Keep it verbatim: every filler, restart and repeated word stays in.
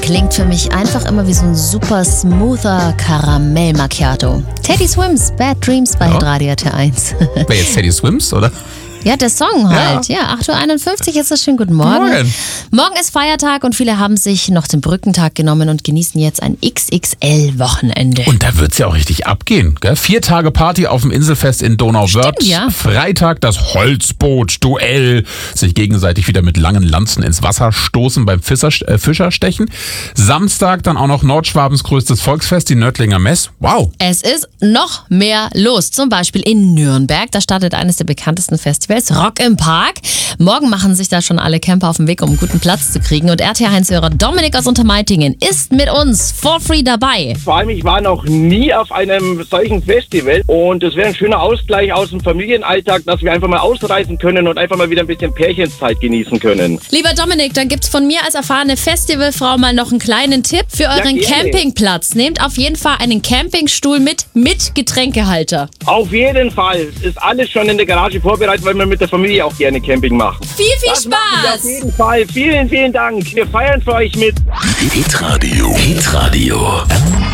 klingt für mich einfach immer wie so ein super smoother Karamell Macchiato. Teddy Swims, Bad Dreams bei Ja. Hitradio T eins. Wer jetzt Teddy Swims, oder? Ja, der Song halt. Ja, acht Uhr einundfünfzig ist das. Schönen guten Morgen. Morgen. Morgen ist Feiertag und viele haben sich noch den Brückentag genommen und genießen jetzt ein X X L-Wochenende. Und da wird's ja auch richtig abgehen. Gell? Vier Tage Party auf dem Inselfest in Donauwörth. Stimmt, ja. Freitag das Holzboot-Duell. Sich gegenseitig wieder mit langen Lanzen ins Wasser stoßen beim Fischer, äh, Fischerstechen. Samstag dann auch noch Nordschwabens größtes Volksfest, die Nördlinger Mess. Wow. Es ist noch mehr los. Zum Beispiel in Nürnberg. Da startet eines der bekanntesten Festivals, Rock im Park. Morgen machen sich da schon alle Camper auf den Weg, um einen guten Platz zu kriegen. Und R T eins-Hörer Dominik aus Untermeitingen ist mit uns for free dabei. Vor allem, ich war noch nie auf einem solchen Festival und es wäre ein schöner Ausgleich aus dem Familienalltag, dass wir einfach mal ausreisen können und einfach mal wieder ein bisschen Pärchenszeit genießen können. Lieber Dominik, dann gibt's von mir als erfahrene Festivalfrau mal noch einen kleinen Tipp für euren Ja, gerne. Campingplatz. Nehmt auf jeden Fall einen Campingstuhl mit, mit Getränkehalter. Auf jeden Fall ist alles schon in der Garage vorbereitet, weil wir mit der Familie auch gerne Camping machen. Viel, viel Das machen wir Spaß! auf jeden Fall. Vielen, vielen Dank. Wir feiern für euch mit. Hitradio. Hitradio.